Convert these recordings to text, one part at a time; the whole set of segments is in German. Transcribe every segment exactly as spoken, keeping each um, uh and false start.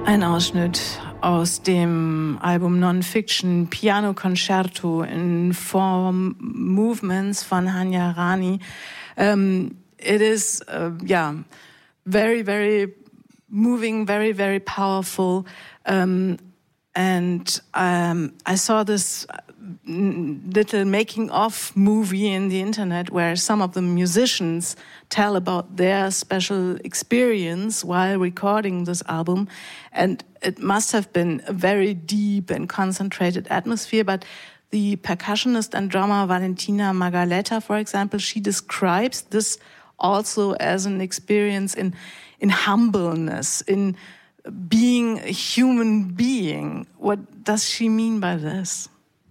Ein Ausschnitt aus dem Album Non-Fiction Piano Concerto in Four Movements von Hanya Rani. Um, it is, uh, yeah, very, very moving, very, very powerful. Um, and um, I saw this little making-of movie in the internet where some of the musicians tell about their special experience while recording this album. And it must have been a very deep and concentrated atmosphere, but the percussionist and drummer Valentina Magaleta, for example, she describes this also as an experience in, in humbleness, in being a human being. What does she mean by this?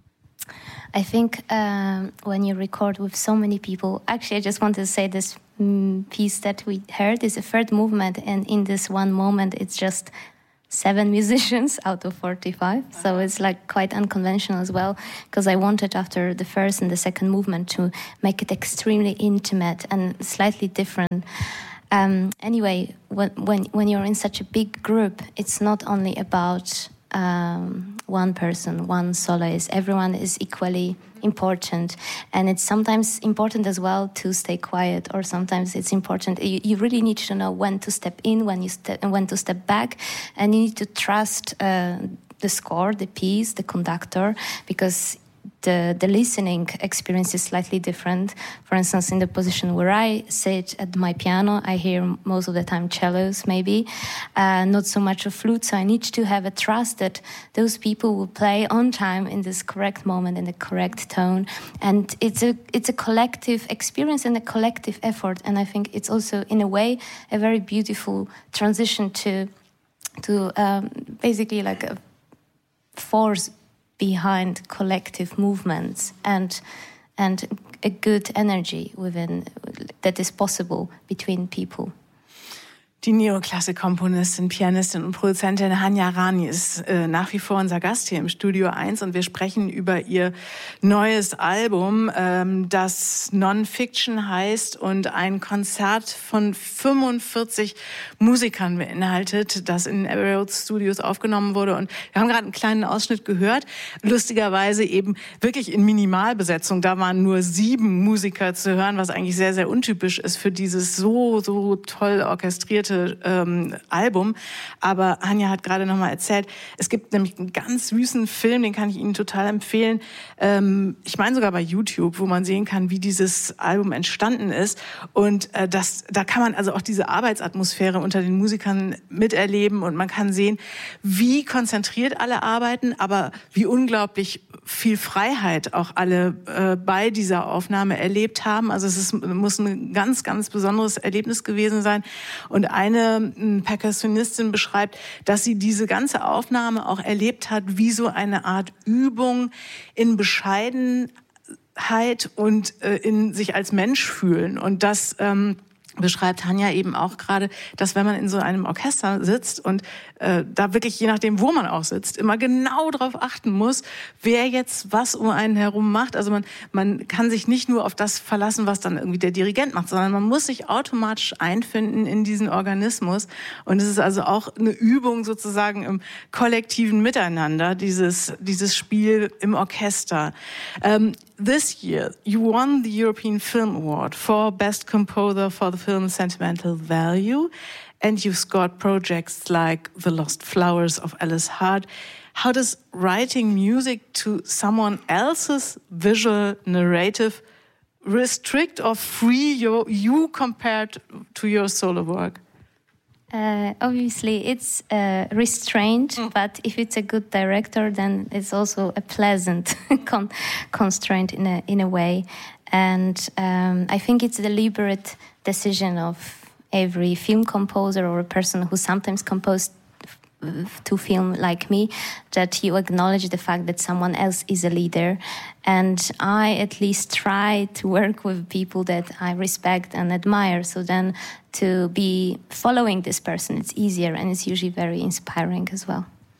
I think um, when you record with so many people, actually I just want to say this um, piece that we heard is a third movement, and in this one moment it's just seven musicians out of forty-five, uh-huh. So it's like quite unconventional as well, because I wanted after the first and the second movement to make it extremely intimate and slightly different. Um, anyway, when, when, when you're in such a big group, it's not only about Um, one person, one soloist. Everyone is equally important, and it's sometimes important as well to stay quiet, or sometimes it's important. You, you really need to know when to step in, when you step, and when to step back, and you need to trust uh, the score, the piece, the conductor, because the the listening experience is slightly different. For instance, in the position where I sit at my piano, I hear most of the time cellos, maybe, uh, not so much of flute. So I need to have a trust that those people will play on time in this correct moment, in the correct tone. And it's a it's a collective experience and a collective effort. And I think it's also, in a way, a very beautiful transition to to um, basically like a force behind collective movements and and a good energy within that is possible between people. Die Neoklassik-Komponistin, Pianistin und Produzentin Hanya Rani ist äh, nach wie vor unser Gast hier im Studio eins, und wir sprechen über ihr neues Album, ähm, das Non-Fiction heißt und ein Konzert von fünfundvierzig Musikern beinhaltet, das in Abbey Road Studios aufgenommen wurde. Und wir haben gerade einen kleinen Ausschnitt gehört, lustigerweise eben wirklich in Minimalbesetzung. Da waren nur sieben Musiker zu hören, was eigentlich sehr, sehr untypisch ist für dieses so, so toll orchestrierte Ähm, Album. Aber Hanya hat gerade noch mal erzählt, es gibt nämlich einen ganz süßen Film, den kann ich Ihnen total empfehlen. Ähm, ich meine sogar bei YouTube, wo man sehen kann, wie dieses Album entstanden ist. Und äh, das, da kann man also auch diese Arbeitsatmosphäre unter den Musikern miterleben, und man kann sehen, wie konzentriert alle arbeiten, aber wie unglaublich viel Freiheit auch alle äh, bei dieser Aufnahme erlebt haben. Also es ist, muss ein ganz, ganz besonderes Erlebnis gewesen sein. Und eine Perkussionistin beschreibt, dass sie diese ganze Aufnahme auch erlebt hat wie so eine Art Übung in Bescheidenheit und äh, in sich als Mensch fühlen. Und das ähm, beschreibt Hanya eben auch gerade, dass wenn man in so einem Orchester sitzt und äh, da wirklich, je nachdem, wo man auch sitzt, immer genau darauf achten muss, wer jetzt was um einen herum macht. Also man, man kann sich nicht nur auf das verlassen, was dann irgendwie der Dirigent macht, sondern man muss sich automatisch einfinden in diesen Organismus. Und es ist also auch eine Übung sozusagen im kollektiven Miteinander, dieses, dieses Spiel im Orchester. Um, this year, you won the European Film Award for Best Composer for the film Sentimental Value, and you've scored projects like The Lost Flowers of Alice Hart. How does writing music to someone else's visual narrative restrict or free your, you compared to your solo work? Uh, obviously, it's uh, restrained, mm. but if it's a good director, then it's also a pleasant con- constraint in a in a way. And um, I think it's a deliberate decision of every film composer or a person who sometimes composed to film like me, that you acknowledge the fact that someone else is a leader. And I at least try to work with people that I respect and admire. So then to be following this person, it's easier, and it's usually very inspiring as well.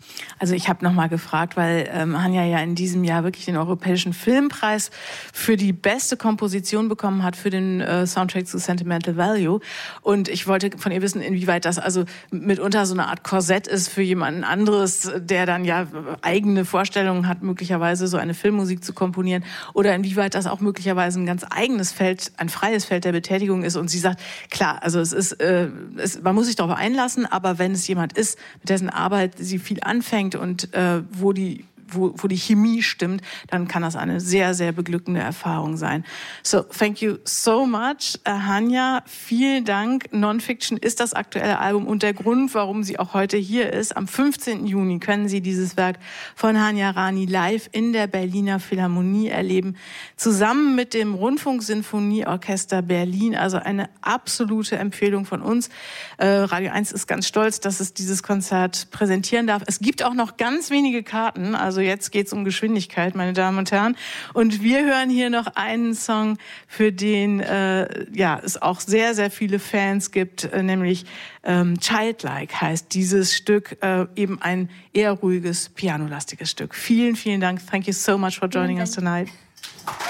Also ich habe nochmal gefragt, weil ähm, Hanya ja in diesem Jahr wirklich den Europäischen Filmpreis für die beste Komposition bekommen hat für den äh, Soundtrack zu Sentimental Value. Und ich wollte von ihr wissen, inwieweit das also mitunter so eine Art Korsett ist für jemanden anderes, der dann ja eigene Vorstellungen hat, möglicherweise so eine Filmmusik zu komponieren. Oder inwieweit das auch möglicherweise ein ganz eigenes Feld, ein freies Feld der Betätigung ist. Und sie sagt, klar, also es ist, äh, es, man muss sich darauf einlassen, aber wenn es jemand ist, mit dessen Arbeit sie viel anfängt und äh, wo die Wo, wo die Chemie stimmt, dann kann das eine sehr, sehr beglückende Erfahrung sein. So, thank you so much, uh, Hanya. Vielen Dank. Nonfiction ist das aktuelle Album und der Grund, warum sie auch heute hier ist. Am fünfzehnten Juni können Sie dieses Werk von Hanya Rani live in der Berliner Philharmonie erleben, zusammen mit dem Rundfunksinfonieorchester Berlin. Also eine absolute Empfehlung von uns. Äh, Radio eins ist ganz stolz, dass es dieses Konzert präsentieren darf. Es gibt auch noch ganz wenige Karten, also jetzt geht's um Geschwindigkeit, meine Damen und Herren. Und wir hören hier noch einen Song, für den äh, ja es auch sehr, sehr viele Fans gibt, äh, nämlich ähm, Childlike heißt dieses Stück, äh, eben ein eher ruhiges, pianolastiges Stück. Vielen, vielen Dank. Thank you so much for joining us tonight.